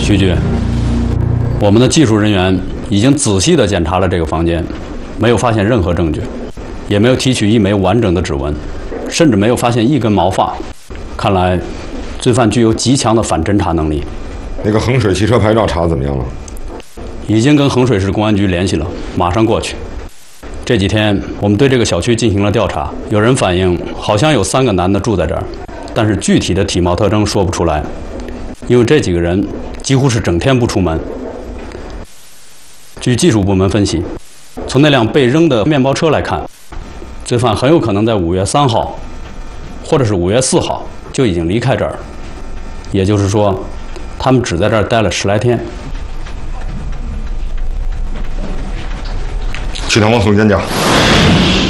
徐局，我们的技术人员已经仔细地检查了这个房间，没有发现任何证据，也没有提取一枚完整的指纹，甚至没有发现一根毛发。看来，罪犯具有极强的反侦查能力。 那个衡水汽车牌照查得怎么样了？ 已经跟衡水市公安局联系了，马上过去。这几天我们对这个小区进行了调查，有人反映好像有3个男的住在这儿，但是具体的体貌特征说不出来，因为这几个人几乎是整天不出门。据技术部门分析，从那辆被扔的面包车来看，罪犯很有可能在5月3号或者是5月4号就已经离开这儿，也就是说，他们只在这儿待了10来天。 去探望宋监讲。